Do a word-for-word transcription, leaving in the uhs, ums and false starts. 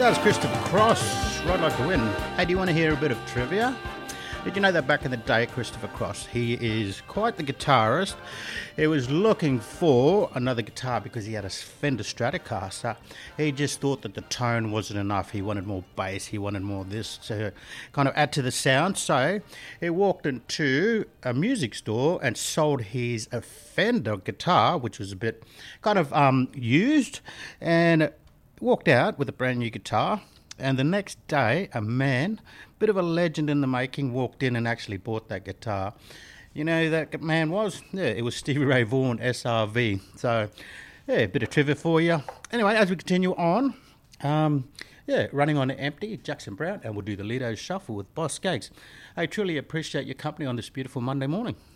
That was Christopher Cross, Ride Like the Wind. Hey, do you want to hear a bit of trivia? Did you know that back in the day, Christopher Cross, he is quite the guitarist. He was looking for another guitar because he had a Fender Stratocaster. He just thought that the tone wasn't enough. He wanted more bass. He wanted more of this to kind of add to the sound. So he walked into a music store and sold his a Fender guitar, which was a bit kind of um, used, and walked out with a brand new guitar. And the next day, a man, bit of a legend in the making, walked in and actually bought that guitar. You know who that man was? Yeah, it was Stevie Ray Vaughan, S R V. So, yeah, a bit of trivia for you. Anyway, as we continue on, um, yeah, running on empty, Jackson Brown, and we'll do the Lido Shuffle with Boss Skaggs. I truly appreciate your company on this beautiful Monday morning.